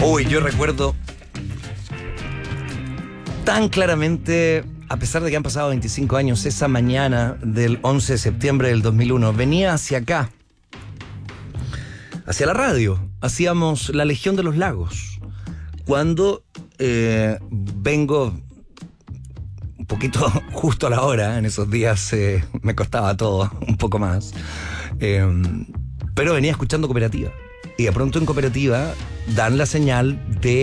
Uy, yo recuerdo tan claramente, a pesar de que han pasado 25 años, esa mañana del 11 de septiembre del 2001, venía hacia acá, hacia la radio. Hacíamos La Legión de los Lagos. Cuando vengo un poquito justo a la hora, en esos días me costaba todo un poco más, pero venía escuchando Cooperativa. Y de pronto en Cooperativa dan la señal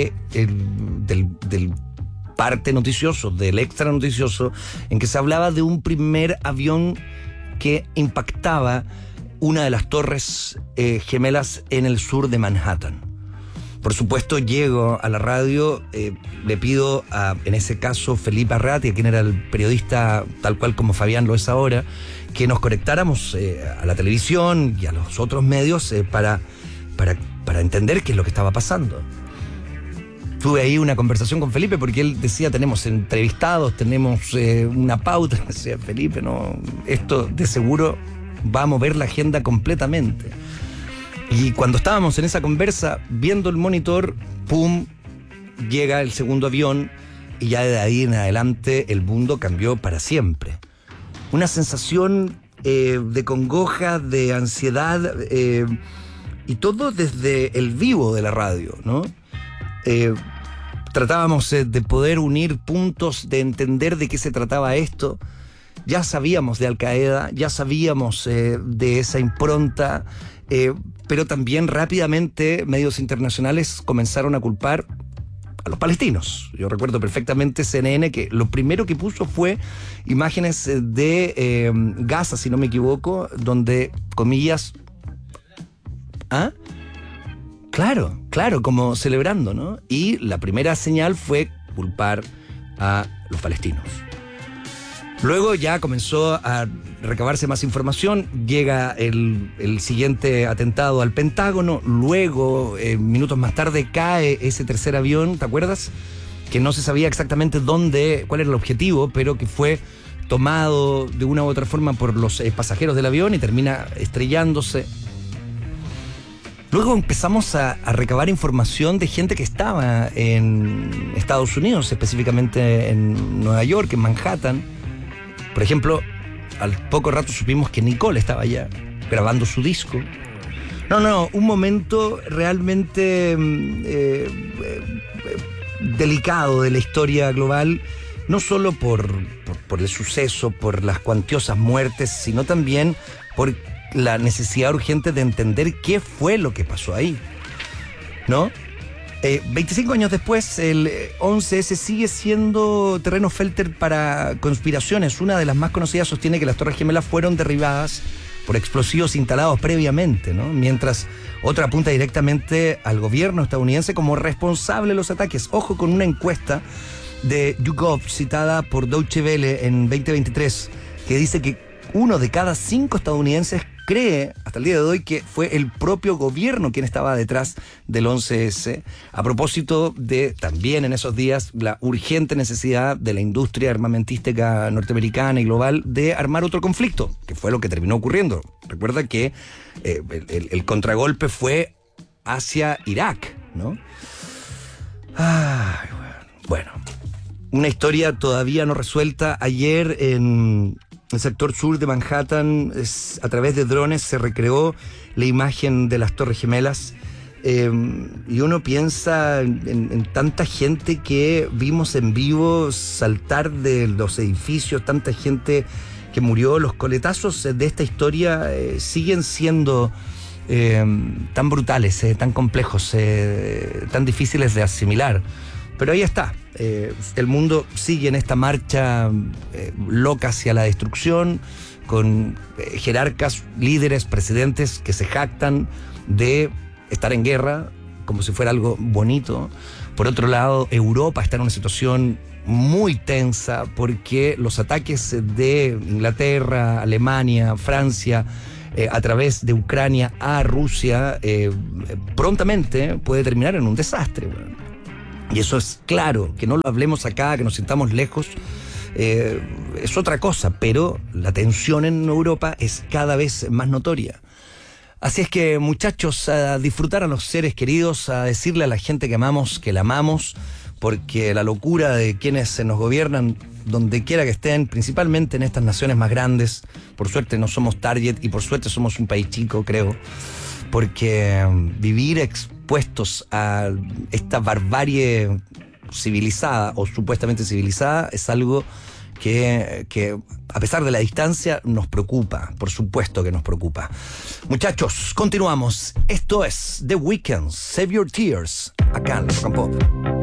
del parte noticioso, del extra noticioso, en que se hablaba de un primer avión que impactaba una de las torres gemelas en el sur de Manhattan. Por supuesto, llego a la radio, le pido a, en ese caso, Felipe Arrati, quien era el periodista tal cual como Fabián lo es ahora, que nos conectáramos a la televisión y a los otros medios para entender qué es lo que estaba pasando. Tuve ahí una conversación con Felipe porque él decía, tenemos entrevistados, tenemos una pauta. Decía, Felipe, no, esto de seguro va a mover la agenda completamente. Y cuando estábamos en esa conversa, viendo el monitor, ¡pum!, llega el segundo avión y ya de ahí en adelante el mundo cambió para siempre. Una sensación de congoja, de ansiedad, y todo desde el vivo de la radio, ¿no? Tratábamos de poder unir puntos, de entender de qué se trataba esto. Ya sabíamos de Al Qaeda, ya sabíamos de esa impronta, pero también rápidamente medios internacionales comenzaron a culpar a los palestinos. Yo recuerdo perfectamente CNN, que lo primero que puso fue imágenes de Gaza, si no me equivoco, donde, comillas... ¿Ah? Claro, como celebrando, ¿no? Y la primera señal fue culpar a los palestinos. Luego ya comenzó a recabarse más información, llega el siguiente atentado al Pentágono, luego, minutos más tarde, cae ese tercer avión, ¿te acuerdas? Que no se sabía exactamente cuál era el objetivo, pero que fue tomado de una u otra forma por los pasajeros del avión y termina estrellándose. Luego empezamos a recabar información de gente que estaba en Estados Unidos, específicamente en Nueva York, en Manhattan. Por ejemplo, al poco rato supimos que Nicole estaba allá grabando su disco. No, un momento realmente delicado de la historia global, no solo por el suceso, por las cuantiosas muertes, sino también por la necesidad urgente de entender qué fue lo que pasó ahí, ¿no? 25 años después, el 11S sigue siendo terreno fértil para conspiraciones. Una de las más conocidas sostiene que las Torres Gemelas fueron derribadas por explosivos instalados previamente, ¿no? Mientras otra apunta directamente al gobierno estadounidense como responsable de los ataques. Ojo con una encuesta de YouGov citada por Deutsche Welle en 2023 que dice que 1 de cada 5 estadounidenses cree, hasta el día de hoy, que fue el propio gobierno quien estaba detrás del 11S, a propósito de, también en esos días, la urgente necesidad de la industria armamentística norteamericana y global de armar otro conflicto, que fue lo que terminó ocurriendo. Recuerda que el contragolpe fue hacia Irak, ¿no? Ay, bueno, una historia todavía no resuelta. Ayer en el sector sur de Manhattan, a través de drones, se recreó la imagen de las Torres Gemelas. Y uno piensa en tanta gente que vimos en vivo saltar de los edificios, tanta gente que murió. Los coletazos de esta historia siguen siendo tan brutales, tan complejos, tan difíciles de asimilar. Pero ahí está. El mundo sigue en esta marcha loca hacia la destrucción, con jerarcas, líderes, presidentes que se jactan de estar en guerra como si fuera algo bonito. Por otro lado, Europa está en una situación muy tensa porque los ataques de Inglaterra, Alemania, Francia, a través de Ucrania a Rusia, prontamente puede terminar en un desastre. Y eso es claro, que no lo hablemos acá, que nos sintamos lejos, es otra cosa, pero la tensión en Europa es cada vez más notoria. Así es que, muchachos, a disfrutar a los seres queridos, a decirle a la gente que amamos, que la amamos, porque la locura de quienes se nos gobiernan, donde quiera que estén, principalmente en estas naciones más grandes, por suerte no somos target y por suerte somos un país chico, creo, porque vivir expuestos a esta barbarie civilizada o supuestamente civilizada es algo que a pesar de la distancia nos preocupa, por supuesto que nos preocupa. Muchachos, continuamos. Esto es The Weeknd, Save Your Tears, acá en Rock and Pop.